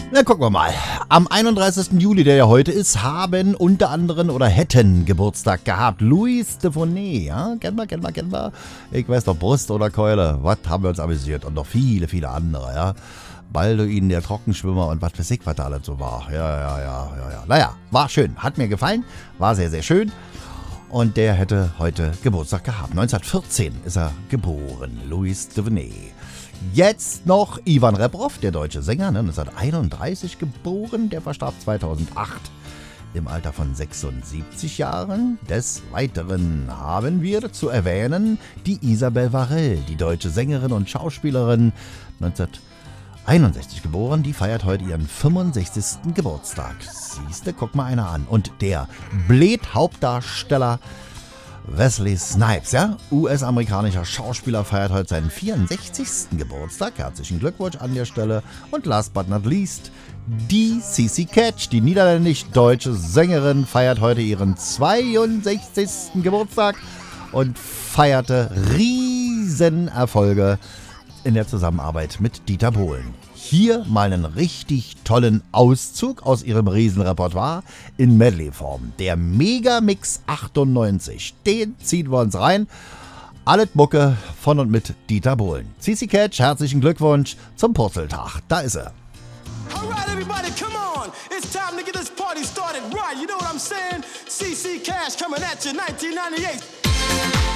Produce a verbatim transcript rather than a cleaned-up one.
Na, gucken wir mal. Am einunddreißigsten Juli, der ja heute ist, haben unter anderem oder hätten Geburtstag gehabt. Louis Defonet, ja, kennen wir, kennen wir, kennen wir. Ich weiß noch, Brust oder Keule, was haben wir uns amüsiert. Und noch viele, viele andere, ja. Balduin, der Trockenschwimmer und was weiß ich, was da alles so war. Ja, ja, ja, ja, ja. Naja, war schön, hat mir gefallen, war sehr, sehr schön. Und der hätte heute Geburtstag gehabt. neunzehnhundertvierzehn ist er geboren, Louis Defonet. Jetzt noch Ivan Rebrov, der deutsche Sänger, ne, neunzehnhunderteinunddreißig geboren, der verstarb zweitausendacht im Alter von sechsundsiebzig Jahren. Des Weiteren haben wir zu erwähnen die Isabelle Varell, die deutsche Sängerin und Schauspielerin, neunzehnhunderteinundsechzig geboren, die feiert heute ihren fünfundsechzigsten Geburtstag. Siehste, guck mal einer an. Und der Blade-Hauptdarsteller Wesley Snipes, ja, U S-amerikanischer Schauspieler, feiert heute seinen vierundsechzigsten Geburtstag. Herzlichen Glückwunsch an der Stelle. Und last but not least, die Cici Catch, die niederländisch-deutsche Sängerin, feiert heute ihren zweiundsechzigsten Geburtstag und feierte Riesenerfolge in der Zusammenarbeit mit Dieter Bohlen. Hier mal einen richtig tollen Auszug aus ihrem Riesenrepertoire in Medley-Form. Der Megamix achtundneunzig, den ziehen wir uns rein. Alles Mucke von und mit Dieter Bohlen. Cici Catch, herzlichen Glückwunsch zum Purzeltag. Da ist er. Alright everybody, come on. It's time to get this party started right. You know what I'm saying? Cici Catch coming at you nineteen ninety-eight.